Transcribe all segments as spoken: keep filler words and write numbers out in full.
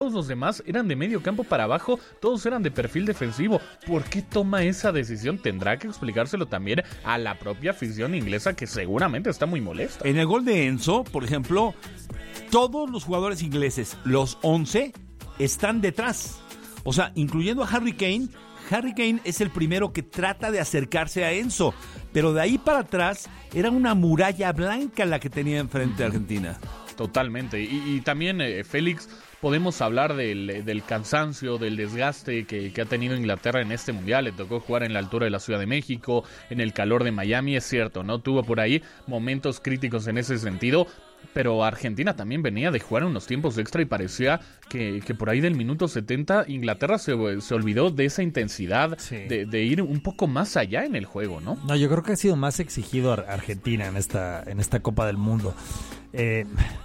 Todos los demás eran de medio campo para abajo, todos eran de perfil defensivo. ¿Por qué toma esa decisión? Tendrá que explicárselo también a la propia afición inglesa, que seguramente está muy molesta. En el gol de Enzo, por ejemplo, todos los jugadores ingleses, los once, están detrás. O sea, incluyendo a Harry Kane. Harry Kane es el primero que trata de acercarse a Enzo, pero de ahí para atrás era una muralla blanca la que tenía enfrente a Argentina. Totalmente. Y, y también, eh, Félix, podemos hablar del, del cansancio, del desgaste que, que ha tenido Inglaterra en este mundial. Le tocó jugar en la altura de la Ciudad de México, en el calor de Miami, es cierto, ¿no? Tuvo por ahí momentos críticos en ese sentido, pero Argentina también venía de jugar unos tiempos extra y parecía que, que por ahí del minuto setenta Inglaterra se, se olvidó de esa intensidad, sí. de, de ir un poco más allá en el juego, ¿no? No, yo creo que ha sido más exigido Argentina en esta, en esta Copa del Mundo. Eh,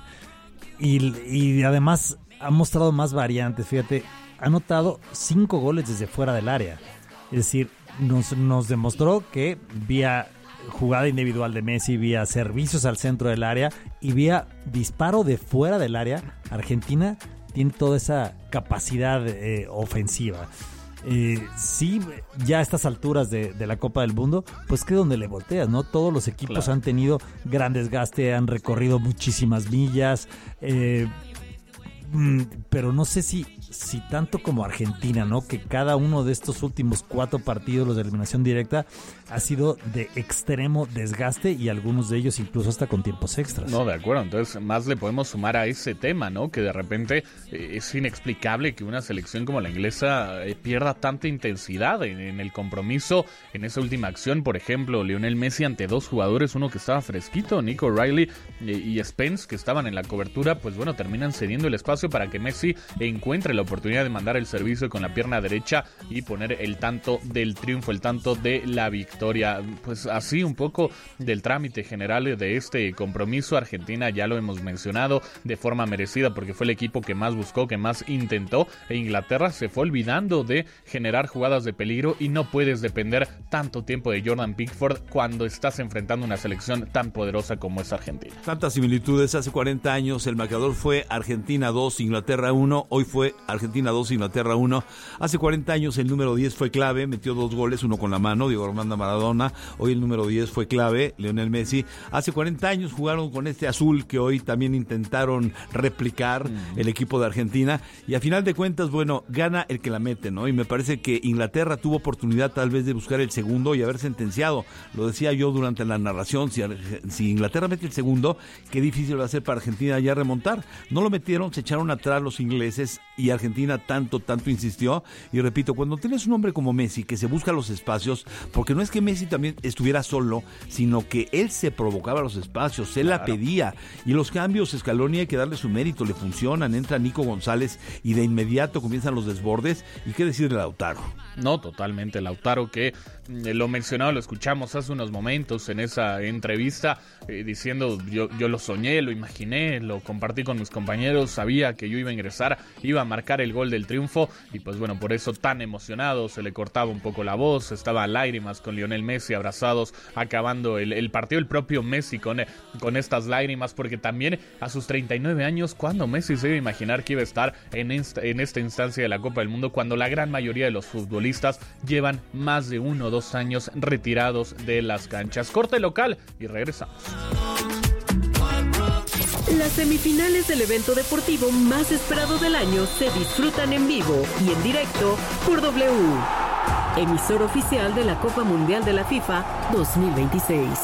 y, y además ha mostrado más variantes, fíjate, ha anotado cinco goles desde fuera del área. Es decir, nos, nos demostró que vía jugada individual de Messi, vía servicios al centro del área y vía disparo de fuera del área, Argentina tiene toda esa capacidad eh, ofensiva. Eh, sí, ya a estas alturas de, de la Copa del Mundo, pues que donde le volteas, ¿no? Todos los equipos claro. han tenido gran desgaste, han recorrido muchísimas millas, eh, pero no sé si, si tanto como Argentina, ¿no? Que cada uno de estos últimos cuatro partidos, los de eliminación directa, ha sido de extremo desgaste y algunos de ellos incluso hasta con tiempos extras. No, de acuerdo, entonces más le podemos sumar a ese tema, ¿no? Que de repente eh, es inexplicable que una selección como la inglesa eh, pierda tanta intensidad en, en el compromiso. En esa última acción, por ejemplo, Lionel Messi ante dos jugadores, uno que estaba fresquito, Nico Riley eh, y Spence, que estaban en la cobertura, pues bueno, terminan cediendo el espacio para que Messi encuentre la oportunidad de mandar el servicio con la pierna derecha y poner el tanto del triunfo, el tanto de la victoria. Pues así un poco del trámite general de este compromiso. Argentina, ya lo hemos mencionado, de forma merecida porque fue el equipo que más buscó, que más intentó, e Inglaterra se fue olvidando de generar jugadas de peligro y no puedes depender tanto tiempo de Jordan Pickford cuando estás enfrentando una selección tan poderosa como es Argentina. Tantas similitudes. Hace cuarenta años el marcador fue Argentina dos, Inglaterra uno, hoy fue Argentina dos, Inglaterra uno. Hace cuarenta años el número diez fue clave, metió dos goles, uno con la mano, Diego Armando Maradona. Hoy el número diez fue clave, Lionel Messi. Hace cuarenta años jugaron con este azul que hoy también intentaron replicar mm. el equipo de Argentina, y a final de cuentas, bueno, gana el que la mete, ¿no? Y me parece que Inglaterra tuvo oportunidad tal vez de buscar el segundo y haber sentenciado. Lo decía yo durante la narración, si, si Inglaterra mete el segundo, qué difícil va a ser para Argentina ya remontar. No lo metieron, se echaron atrás los ingleses y Argentina tanto, tanto insistió. Y repito, cuando tienes un hombre como Messi que se busca los espacios, porque no es que Messi también estuviera solo, sino que él se provocaba los espacios, él claro. la pedía, y los cambios, Scaloni, hay que darle su mérito, le funcionan. Entra Nico González y de inmediato comienzan los desbordes. Y qué decir de Lautaro. No, totalmente, Lautaro, que eh, lo mencionaba, lo escuchamos hace unos momentos en esa entrevista, eh, diciendo yo, yo lo soñé, lo imaginé, lo compartí con mis compañeros, sabía que yo iba a ingresar, iba a marcar el gol del triunfo, y pues bueno, por eso tan emocionado, se le cortaba un poco la voz, estaba a lágrimas con Lionel Messi, abrazados, acabando el, el partido, el propio Messi con, con estas lágrimas, porque también a sus treinta y nueve años, ¿cuándo Messi se iba a imaginar que iba a estar en esta, en esta instancia de la Copa del Mundo, cuando la gran mayoría de los futbolistas llevan más de uno o dos años retirados de las canchas? Corte local y regresamos. Las semifinales del evento deportivo más esperado del año se disfrutan en vivo y en directo por W, emisor oficial de la Copa Mundial de la FIFA dos mil veintiséis.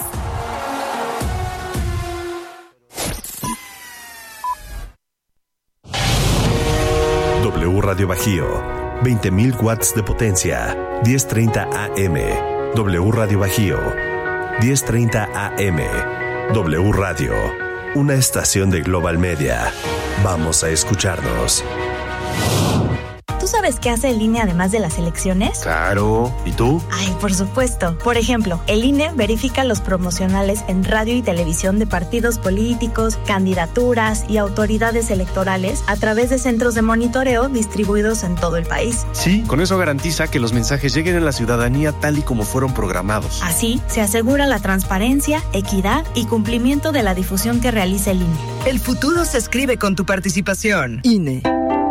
W Radio Bajío, veinte mil watts de potencia, diez treinta A M. W Radio Bajío, diez treinta A M. W Radio, una estación de Global Media. Vamos a escucharnos. ¿Tú sabes qué hace el I N E además de las elecciones? Claro. ¿Y tú? Ay, por supuesto. Por ejemplo, el I N E verifica los promocionales en radio y televisión de partidos políticos, candidaturas y autoridades electorales a través de centros de monitoreo distribuidos en todo el país. Sí, con eso garantiza que los mensajes lleguen a la ciudadanía tal y como fueron programados. Así, se asegura la transparencia, equidad y cumplimiento de la difusión que realiza el I N E. El futuro se escribe con tu participación. I N E.